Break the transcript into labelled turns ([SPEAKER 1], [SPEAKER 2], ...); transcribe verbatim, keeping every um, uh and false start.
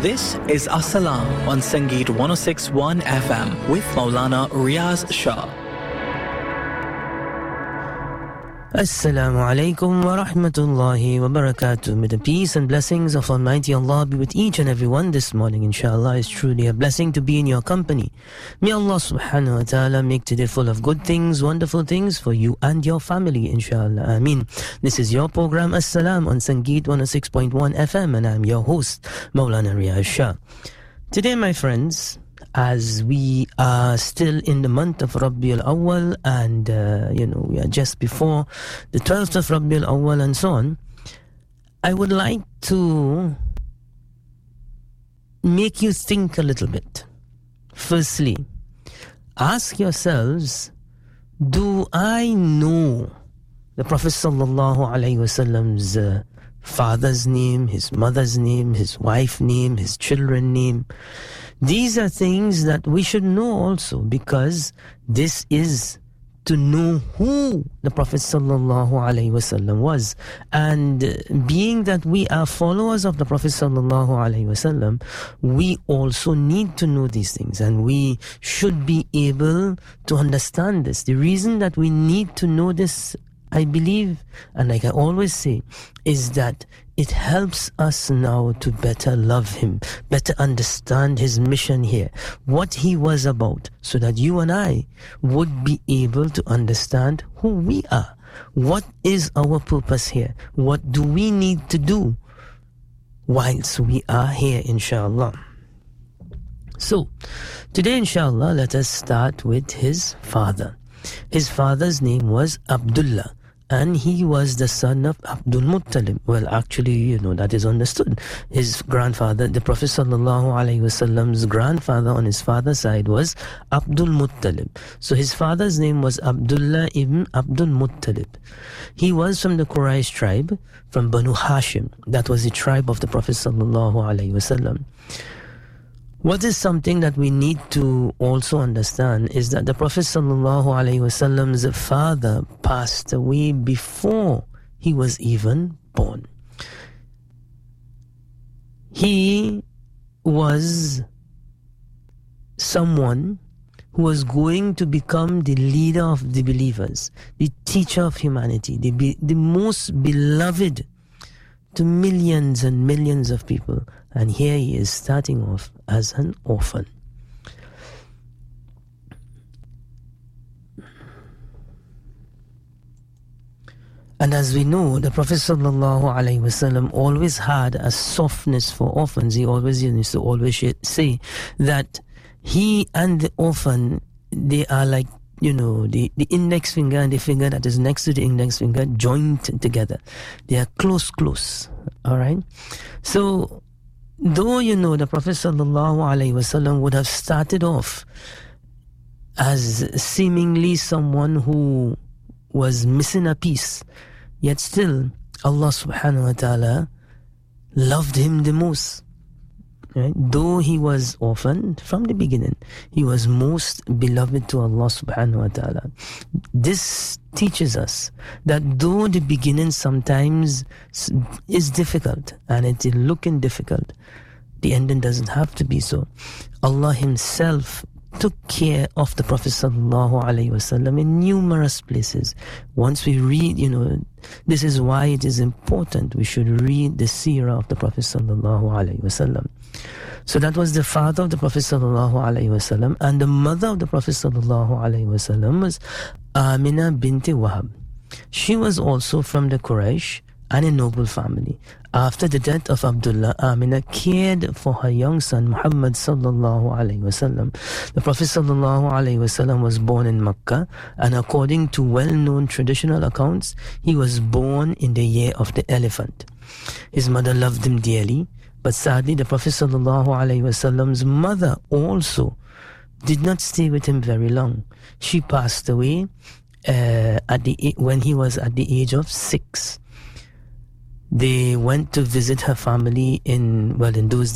[SPEAKER 1] This is As-Salam on Sangeet one oh six point one F M with Maulana Riaz Shah.
[SPEAKER 2] Assalamu alaikum wa rahmatullahi wa barakatuh. May the peace and blessings of Almighty Allah be with each and every one this morning. Inshallah, it's truly a blessing to be in your company. May Allah subhanahu wa ta'ala make today full of good things, wonderful things for you and your family, inshallah. Ameen. This is your program As-Salam on Sangeet one oh six point one F M, and I'm your host, Maulana Riaz Shah. Today, my friends, as we are still in the month of Rabiul Awwal, and uh, you know, we are just before the twelfth of Rabiul Awwal and so on, I would like to make you think a little bit. Firstly, ask yourselves, do I know the Prophet Sallallahu Alaihi Wasallam's uh, father's name, his mother's name, his wife's name, his children's name? These are things that we should know also, because this is to know who the Prophet Sallallahu Alaihi Wasallam was. And being that we are followers of the Prophet Sallallahu Alaihi Wasallam, we also need to know these things, and we should be able to understand this. The reason that we need to know this, I believe, and like I always say, is that it helps us now to better love him, better understand his mission here, what he was about, so that you and I would be able to understand who we are. What is our purpose here? What do we need to do whilst we are here, inshallah? So, today, inshallah, let us start with his father. His father's name was Abdullah, and he was the son of Abdul Muttalib. Well, actually, you know, that is understood. His grandfather, the Prophet Sallallahu Alaihi Wasallam's grandfather on his father's side was Abdul Muttalib. So his father's name was Abdullah ibn Abdul Muttalib. He was from the Quraysh tribe, from Banu Hashim. That was the tribe of the Prophet Sallallahu Alaihi Wasallam. What is something that we need to also understand is that the Prophet Sallallahu Alaihi Wasallam's father passed away before he was even born. He was someone who was going to become the leader of the believers, the teacher of humanity, the, be, the most beloved to millions and millions of people. And here he is starting off as an orphan. And as we know, the Prophet Sallallahu Alaihi Wasallam always had a softness for orphans. He always used to always say that he and the orphan, they are like, you know, the, the index finger and the finger that is next to the index finger joined together. They are close, close. All right? So, though, you know, the Prophet Sallallahu Alaihi Wasallam would have started off as seemingly someone who was missing a piece, yet still Allah subhanahu wa ta'ala loved him the most. Right? Though he was orphaned from the beginning, he was most beloved to Allah subhanahu wa ta'ala. This teaches us that though the beginning sometimes is difficult and it is looking difficult, the ending doesn't have to be so. Allah himself took care of the Prophet Sallallahu Alaihi Wasallam in numerous places. Once we read, you know, this is why it is important we should read the seerah of the Prophet Sallallahu Alaihi Wasallam. So that was the father of the Prophet Sallallahu Alaihi Wasallam, and the mother of the Prophet Sallallahu Alaihi Wasallam was Amina binti Wahab. She was also from the Quraysh and a noble family. After the death of Abdullah, Amina cared for her young son Muhammad Sallallahu Alaihi Wasallam. The Prophet Sallallahu Alaihi Wasallam was born in Makkah, and according to well-known traditional accounts, he was born in the year of the elephant. His mother loved him dearly, but sadly the Prophet Sallallahu Alaihi Wasallam's mother also did not stay with him very long. She passed away uh, at the when he was at the age of six. They went to visit her family in, well, in those